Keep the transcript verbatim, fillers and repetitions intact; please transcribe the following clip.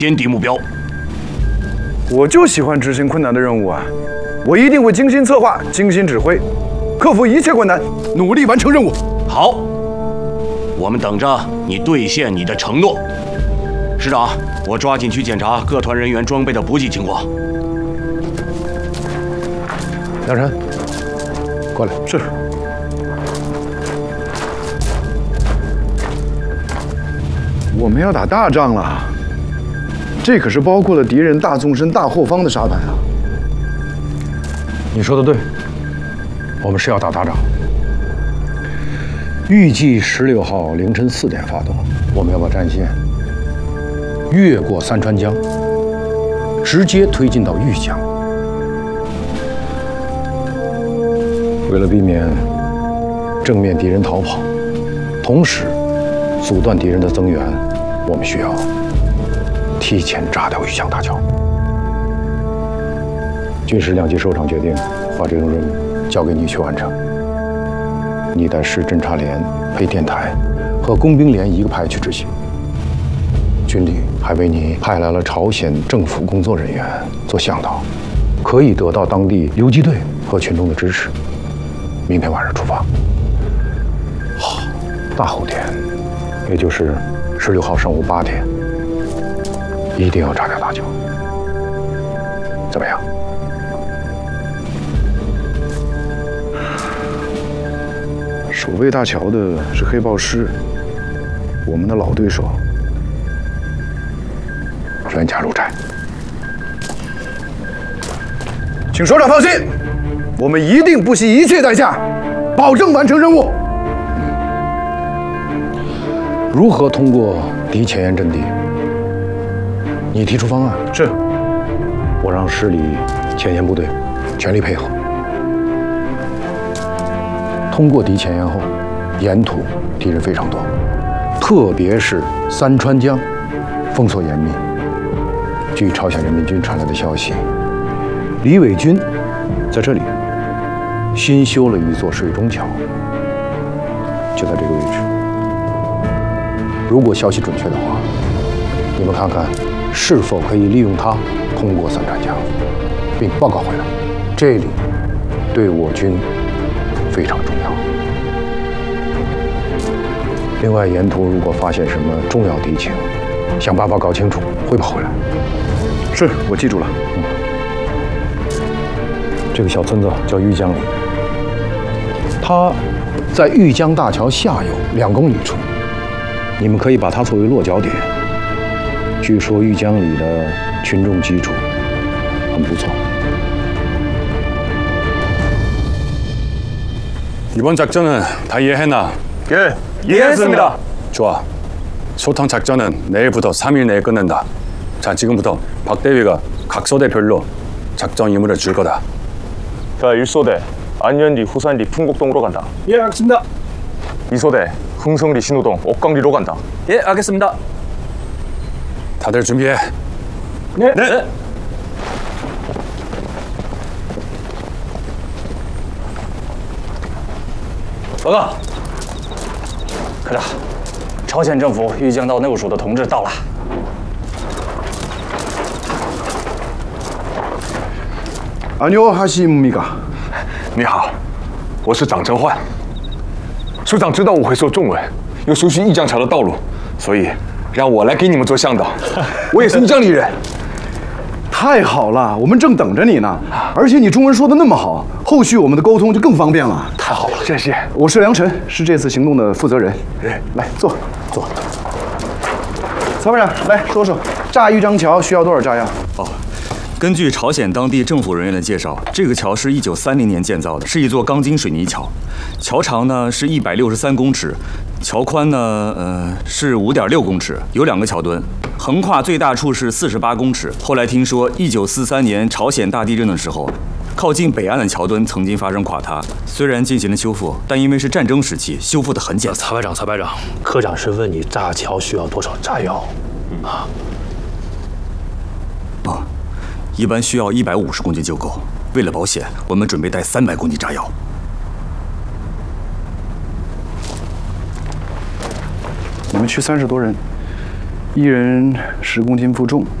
歼敌目标。 我就喜欢执行困难的任务啊！我一定会精心策划、精心指挥，克服一切困难，努力完成任务。 好，我们等着你兑现你的承诺。师长，我抓紧去检查各团人员装备的补给情况。 梁晨，过来。 是。我们要打大仗了，这可是包括了敌人大纵深、大后方的沙盘啊！ 你说的对，我们是要打大仗。预计十六号凌晨四点发动，我们要把战线越过三川江，直接推进到豫江。为了避免正面敌人逃跑，同时阻断敌人的增援，我们需要提前炸掉豫江大桥。军师两级首长决定把这种任务交给你去完成。你带市侦察连、配电台和工兵连一个排去执行。军里还为你派来了朝鲜政府工作人员做向导，可以得到当地游击队和群众的支持。明天晚上出发。好，大后天，也就是十六号上午八点，一定要炸掉大桥。怎么样？ 守卫大桥的是黑豹师，我们的老对手。 冤家路窄， 请首长放心，我们一定不惜一切代价，保证完成任务。 如何通过敌前沿阵地？你提出方案。 是。 我让师里前沿部队全力配合。通过敌前沿后，沿途敌人非常多，特别是三川江，封锁严密。据朝鲜人民军传来的消息，李伟军在这里新修了一座水中桥，就在这个位置。如果消息准确的话，你们看看是否可以利用它通过三川江，并报告回来。这里对我军非常重要。另外，沿途如果发现什么重要敌情，想办法搞清楚，汇报回来。 是，我记住了。 嗯。这个小村子叫豫江里，它在豫江大桥下游两公里处。你们可以把它作为落脚点。据说豫江里的群众基础很不错。 이번 작전은 다 이해했나? 예, 이해했습니다. 좋아. 소탕 작전은 내일부터 삼 일 내에 끝낸다. 자, 지금부터 박 대위가 각 소대별로 작전 임무를 줄 거다. 자, 일 소대 안현리, 후산리, 풍곡동으로 간다. 예, 알겠습니다. 이 소대 흥성리, 신호동, 옥강리로 간다. 예, 알겠습니다. 다들 준비해. 네. 네.报告，科长，朝鲜政府豫江道内务署的同志到了。 안녕하십니까？ 你好，我是长成焕。署长知道我会说中文，又熟悉豫江桥的道路，所以让我来给你们做向导。我也是豫江里人。 太好了，我们正等着你呢。而且你中文说的那么好，后续我们的沟通就更方便了。 太好了，谢谢。 我是梁晨，是这次行动的负责人。来坐坐。曹班长，来说说炸豫江桥需要多少炸药？ 哦，根据朝鲜当地政府人员的介绍，这个桥是一九三零年建造的，是一座钢筋水泥桥，桥长呢是一百六十三公尺。 桥宽呢，呃，是五点六公尺，有两个桥墩，横跨最大处是四十八公尺。后来听说，一九四三年朝鲜大地震的时候，靠近北岸的桥墩曾经发生垮塌，虽然进行了修复，但因为是战争时期，修复的很简单。 曹排长，曹排长，科长是问你炸桥需要多少炸药？啊？ 啊，一般需要一百五十公斤就够。为了保险，我们准备带三百公斤炸药。 你们去三十多人， 一人十公斤负重。